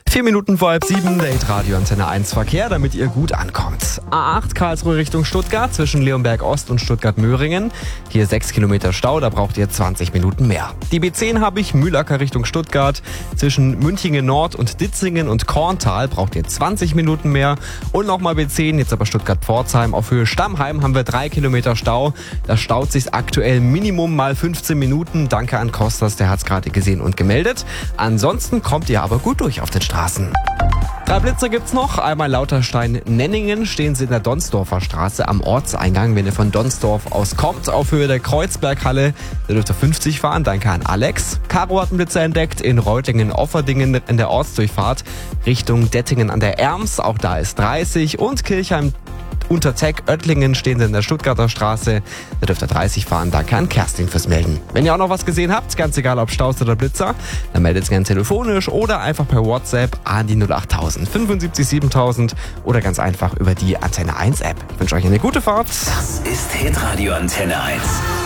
4 Minuten vor halb 7, der Radio Antenne 1 Verkehr, damit ihr gut ankommt. A8 Karlsruhe Richtung Stuttgart zwischen Leonberg Ost und Stuttgart-Möhringen. Hier 6 Kilometer Stau, da braucht ihr 20 Minuten mehr. Die B10 habe ich Mühlacker Richtung Stuttgart. Zwischen Münchingen Nord und Ditzingen und Korntal braucht ihr 20 Minuten mehr. Und nochmal B10, jetzt aber Stuttgart-Pforzheim. Auf Höhe Stammheim haben wir 3 Kilometer Stau. Da staut sich aktuell Minimum mal 15 Minuten. Danke an Kostas, der hat es gerade gesehen und gemeldet. Ansonsten kommt ihr aber gut durch auf den Straßen. 3 Blitzer gibt's noch. Einmal Lauterstein-Nenningen stehen sie in der Donsdorfer Straße am Ortseingang. Wenn ihr von Donsdorf aus kommt, auf Höhe der Kreuzberghalle, da dürft ihr 50 fahren. Danke an Alex. Caro hat einen Blitzer entdeckt in Reutlingen-Offerdingen in der Ortsdurchfahrt Richtung Dettingen an der Erms. Auch da ist 30 und Kirchheim unter Teck-Oettlingen stehen sie in der Stuttgarter Straße. Da dürft ihr 30 fahren. Danke an Kerstin fürs Melden. Wenn ihr auch noch was gesehen habt, ganz egal ob Staus oder Blitzer, dann meldet es gerne telefonisch oder einfach per WhatsApp an die 08000 75 7000 oder ganz einfach über die Antenne 1 App. Ich wünsche euch eine gute Fahrt. Das ist Hitradio Antenne 1.